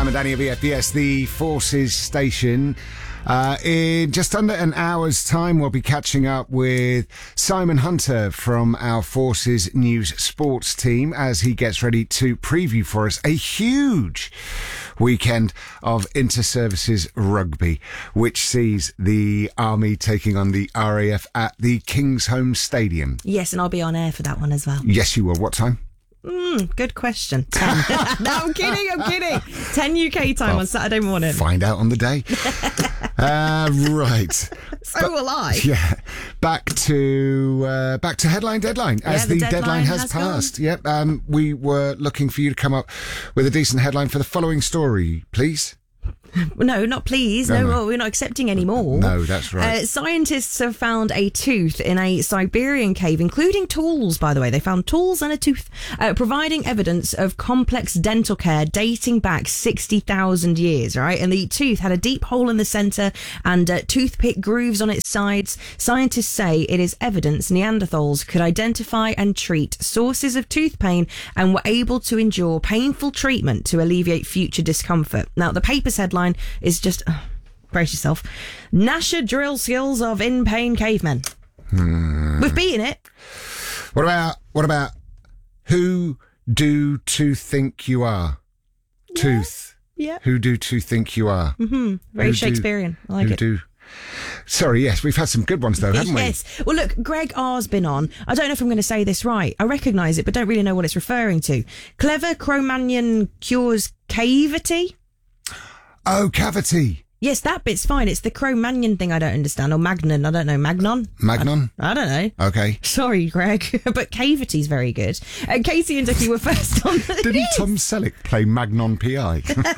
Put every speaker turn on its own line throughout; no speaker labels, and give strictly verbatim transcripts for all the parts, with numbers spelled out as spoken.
Simon Danny of E F B S, the Forces station. Uh, in just under an hour's time, we'll be catching up with Simon Hunter from our Forces News Sports team as he gets ready to preview for us a huge weekend of inter-services rugby, which sees the Army taking on the R A F at the Kingsholm Stadium.
Yes, and I'll be on air for that one as well.
Yes, you will. What time?
Mm, good question. ten. No, I'm kidding, I'm kidding. ten U K time well, on Saturday morning.
Find out on the day. uh, right.
So
but,
will I.
Yeah. Back to uh, back to headline deadline as
yeah, the,
the
deadline,
deadline has,
has
passed. Gone. Yep. Um, we were looking for you to come up with a decent headline for the following story, please.
No, not please. No, no, no, we're not accepting any more.
No, that's right.
Uh, scientists have found a tooth in a Siberian cave, including tools, by the way. They found tools and a tooth, uh, providing evidence of complex dental care dating back sixty thousand years, right? And the tooth had a deep hole in the centre and uh, toothpick grooves on its sides. Scientists say it is evidence Neanderthals could identify and treat sources of tooth pain and were able to endure painful treatment to alleviate future discomfort. Now, the paper's headline is just, oh, brace yourself, Nasher drill skills of in-pain cavemen. Hmm. We've beaten it.
What about, what about, who do to think you are? Yeah. Tooth.
Yeah.
Who do to think you are?
Mm-hmm. Very who Shakespearean. Do, I like
who
it.
Do, sorry, yes, we've had some good ones though, haven't we?
Yes. Well, look, Greg R's been on. I don't know if I'm going to say this right. I recognise it, but don't really know what it's referring to. Clever Cro-Magnon cures cavity.
Oh, cavity.
Yes, that bit's fine. It's the Cro-Magnon thing I don't understand. Or Magnon, I don't know. Magnon?
Magnon?
I, I don't know.
Okay.
Sorry, Greg. But cavity's very good. Uh, Casey and Ducky were first on the
Didn't Tom Selleck play Magnon P I?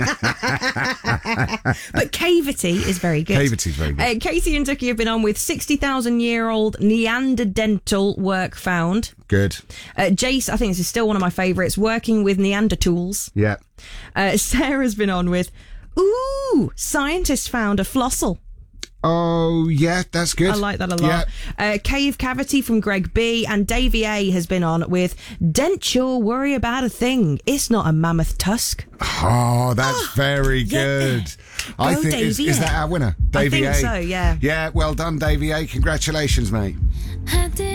But cavity is very good.
Cavity's very good.
Uh, Casey and Ducky have been on with sixty thousand year old Neanderdental work found.
Good.
Uh, Jace, I think this is still one of my favourites, working with Neanderthals.
Yeah.
Uh, Sarah's been on with... Ooh, scientists found a flossel.
Oh, yeah, that's good.
I like that a lot. Yeah. Uh, Cave Cavity from Greg B. And Davey A has been on with Denture Worry About a Thing. It's not a mammoth tusk.
Oh, that's oh, very good.
Yeah.
I
Go
think is, is that our winner? Davey
I think
A.
so, yeah.
Yeah, well done, Davey A. Congratulations, mate.